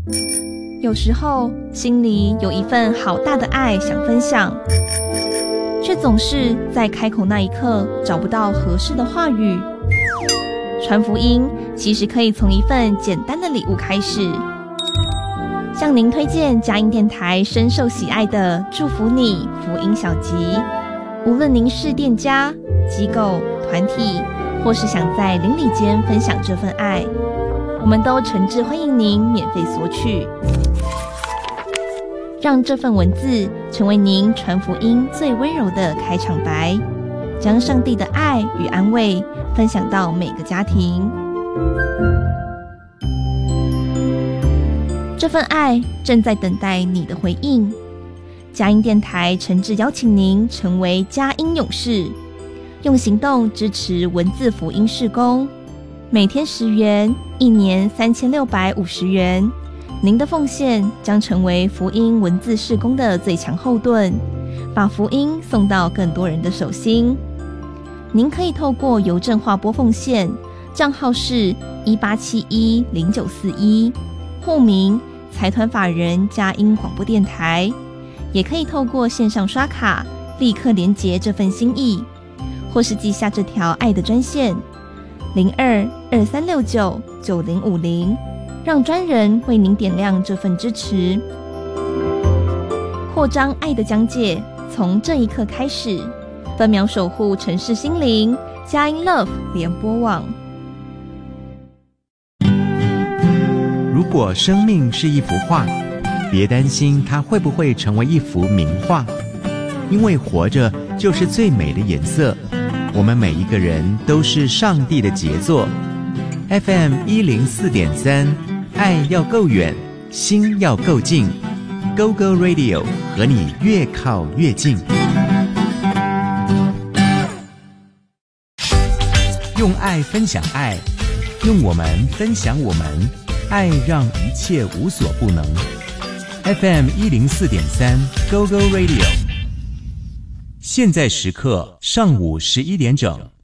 有时候心里有一份好大的爱想分享，却总是在开口那一刻找不到合适的话语。传福音其实可以从一份简单的礼物开始。向您推荐佳音电台深受喜爱的祝福你福音小集，无论您是店家、机构、团体，或是想在邻里间分享这份爱，我们都诚挚欢迎您免费索取。让这份文字成为您传福音最温柔的开场白，将上帝的爱与安慰分享到每个家庭。这份爱正在等待你的回应。佳音电台诚挚邀请您成为佳音勇士，用行动支持文字福音事工，每天10元，一年3650元。您的奉献将成为福音文字事工的最强后盾，把福音送到更多人的手心。您可以透过邮政划拨奉献，账号是18710941，户名财团法人佳音广播电台，也可以透过线上刷卡立刻连结这份心意，或是记下这条爱的专线0223699050，让专人为您点亮这份支持。扩张爱的疆界，从这一刻开始，分秒守护城市心灵，佳音 Love 联播网。 如果生命是一幅画，别担心它会不会成为一幅名画，因为活着就是最美的颜色。我们每一个人都是上帝的杰作。FM 104.3，爱要够远，心要够近。Go Go Radio 和你越靠越近。用爱分享爱，用我们分享我们，爱让一切无所不能。FM 104.3 Go Go Radio， 现在时刻上午11点整。